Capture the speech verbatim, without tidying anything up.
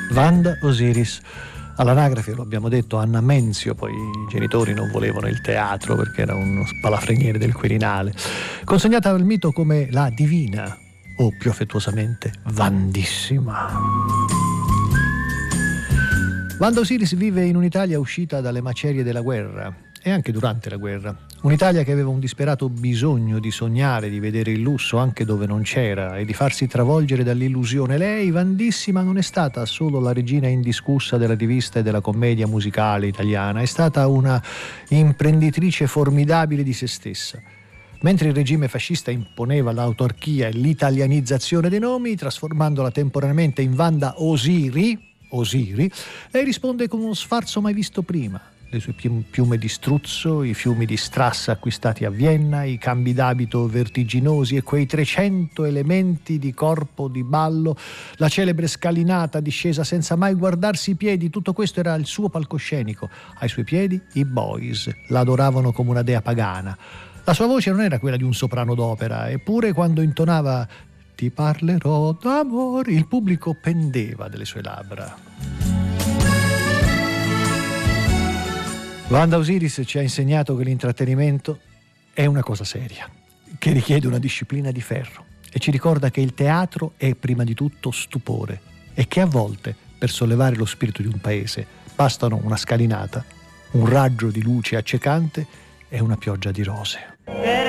Wanda Osiris. All'anagrafe, lo abbiamo detto, Anna Menzio, poi i genitori non volevano il teatro perché era uno spalafreniere del Quirinale. Consegnata al mito come la divina, o più affettuosamente Vandissima. Wanda Osiris vive in un'Italia uscita dalle macerie della guerra e anche durante la guerra. Un'Italia che aveva un disperato bisogno di sognare, di vedere il lusso anche dove non c'era e di farsi travolgere dall'illusione. Lei, Vandissima, non è stata solo la regina indiscussa della rivista e della commedia musicale italiana, è stata una imprenditrice formidabile di se stessa. Mentre il regime fascista imponeva l'autarchia e l'italianizzazione dei nomi, trasformandola temporaneamente in Wanda Osiri, Osiri, lei risponde con uno sfarzo mai visto prima. Le sue piume di struzzo, i fiumi di strass acquistati a Vienna, i cambi d'abito vertiginosi e quei trecento elementi di corpo di ballo, la celebre scalinata discesa senza mai guardarsi i piedi, tutto questo era il suo palcoscenico. Ai suoi piedi i boys la adoravano come una dea pagana. La sua voce non era quella di un soprano d'opera, eppure quando intonava "Ti parlerò d'amore", il pubblico pendeva dalle sue labbra. Wanda Osiris ci ha insegnato che l'intrattenimento è una cosa seria, che richiede una disciplina di ferro, e ci ricorda che il teatro è prima di tutto stupore e che a volte, per sollevare lo spirito di un paese, bastano una scalinata, un raggio di luce accecante e una pioggia di rose.